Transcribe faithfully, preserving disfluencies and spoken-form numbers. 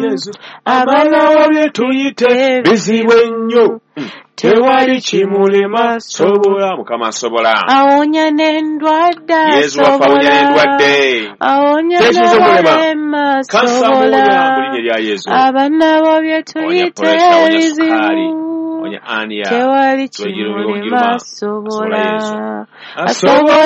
abalawo bye tuyite bizibu ennyo tewali kimulema sobola Mukama asobola awonya n'endwadde Yesu awonya n'endwadde awonya n'abalema sobola abaana bo bye tuyite bizibu tewali kimulema sobola